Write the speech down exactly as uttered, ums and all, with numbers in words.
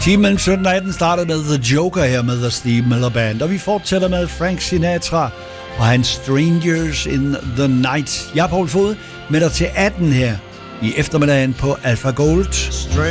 Timen mellem sytten og atten startede med The Joker her med The Steve Miller Band, og vi fortsætter med Frank Sinatra og hans Strangers in the Night. Jeg er Poul Fod med dig til atten her i eftermiddagen på Alpha Gold.